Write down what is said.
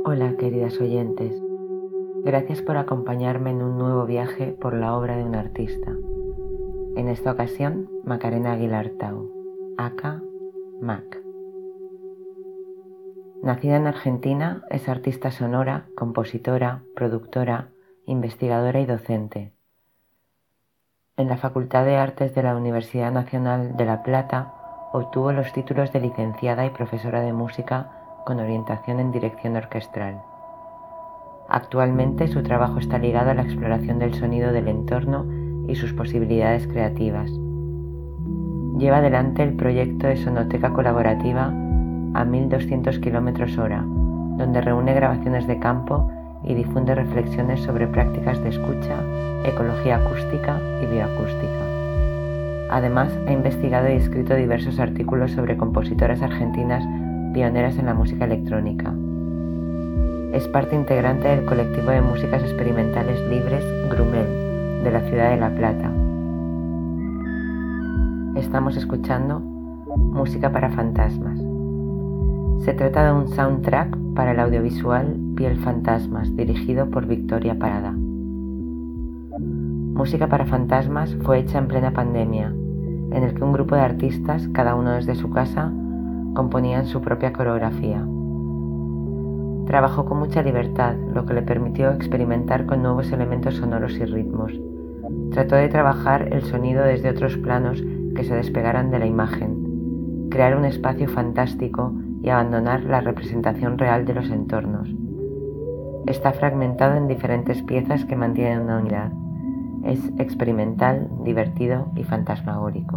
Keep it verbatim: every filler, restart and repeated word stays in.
Hola, queridas oyentes. Gracias por acompañarme en un nuevo viaje por la obra de un artista. En esta ocasión, Macarena Aguilar Tau, aka Mac. Nacida en Argentina, es artista sonora, compositora, productora, investigadora y docente. En la Facultad de Artes de la Universidad Nacional de La Plata obtuvo los títulos de licenciada y profesora de música con orientación en dirección orquestral. Actualmente su trabajo está ligado a la exploración del sonido del entorno y sus posibilidades creativas. Lleva adelante el proyecto de sonoteca colaborativa a mil doscientos kilómetros hora, donde reúne grabaciones de campo y difunde reflexiones sobre prácticas de escucha, ecología acústica y bioacústica. Además, ha investigado y escrito diversos artículos sobre compositoras argentinas pioneras en la música electrónica. Es parte integrante del colectivo de músicas experimentales libres Grumel, de la ciudad de La Plata. Estamos escuchando Música para Fantasmas. Se trata de un soundtrack para el audiovisual Piel Fantasmas, dirigido por Victoria Parada. Música para Fantasmas fue hecha en plena pandemia, en el que un grupo de artistas, cada uno desde su casa, componían su propia coreografía. Trabajó con mucha libertad, lo que le permitió experimentar con nuevos elementos sonoros y ritmos. Trató de trabajar el sonido desde otros planos que se despegaran de la imagen, crear un espacio fantástico y abandonar la representación real de los entornos. Está fragmentado en diferentes piezas que mantienen una unidad. Es experimental, divertido y fantasmagórico.